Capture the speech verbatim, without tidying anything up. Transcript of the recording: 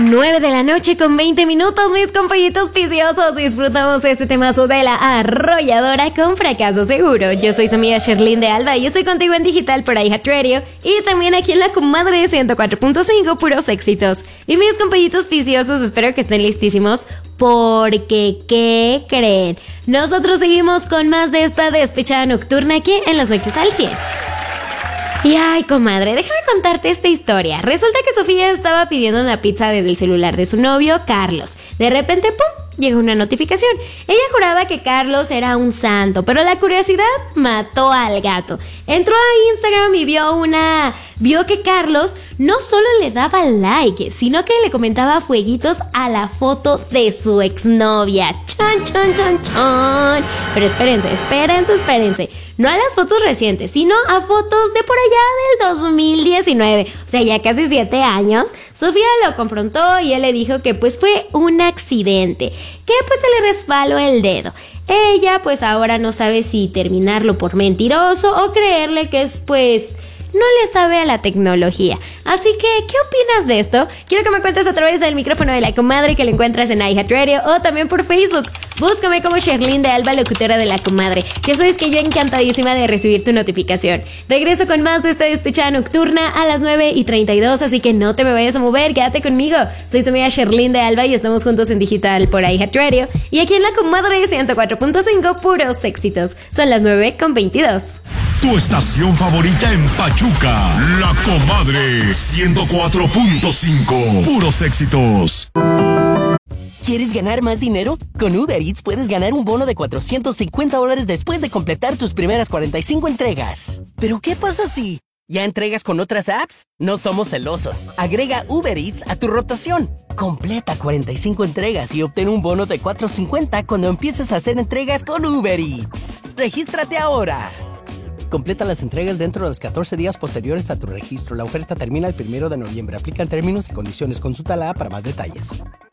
nueve de la noche con veinte minutos, mis compañitos piciosos. Disfrutamos este temazo de la arrolladora con fracaso seguro. Yo soy tu amiga Sherlyn de Alba y estoy contigo en digital por iHeartRadio y también aquí en la comadre ciento cuatro punto cinco, puros éxitos. Y mis compañitos piciosos, espero que estén listísimos porque, ¿qué creen? Nosotros seguimos con más de esta despechada nocturna aquí en Las Noches al cien. Y ay, comadre, déjame contarte esta historia. Resulta que Sofía estaba pidiendo una pizza desde el celular de su novio, Carlos. De repente, ¡pum!, llegó una notificación. Ella juraba que Carlos era un santo, pero la curiosidad mató al gato. Entró a Instagram y vio una... Vio que Carlos no solo le daba like, sino que le comentaba fueguitos a la foto de su exnovia. ¡Chan, chan, chan, chan! Pero espérense, espérense, espérense. No a las fotos recientes, sino a fotos de por allá del dos mil diecinueve. O sea, ya casi siete años. Sofía lo confrontó y él le dijo que pues fue un accidente, que pues se le resbaló el dedo. Ella pues ahora no sabe si terminarlo por mentiroso o creerle que es pues... no le sabe a la tecnología. Así que, ¿qué opinas de esto? Quiero que me cuentes a través del micrófono de la comadre, que lo encuentras en iHeartRadio o también por Facebook. Búscame como Sherlyn de Alba, locutora de la comadre. Ya sabes que yo encantadísima de recibir tu notificación. Regreso con más de esta despechada nocturna a las nueve y treinta y dos, así que no te me vayas a mover, quédate conmigo. Soy tu amiga Sherlyn de Alba y estamos juntos en digital por iHeartRadio y aquí en la comadre ciento cuatro punto cinco, puros éxitos. Son las nueve con veintidós. Tu estación favorita en Pachuca, La Comadre ciento cuatro punto cinco. Puros éxitos. ¿Quieres ganar más dinero? Con Uber Eats puedes ganar un bono de cuatrocientos cincuenta dólares después de completar tus primeras cuarenta y cinco entregas. ¿Pero qué pasa si ya entregas con otras apps? No somos celosos. Agrega Uber Eats a tu rotación. Completa cuarenta y cinco entregas y obtén un bono de cuatrocientos cincuenta cuando empieces a hacer entregas con Uber Eats. ¡Regístrate ahora! Completa las entregas dentro de los catorce días posteriores a tu registro. La oferta termina el primero de noviembre. Aplican términos y condiciones. Consulta la app para más detalles.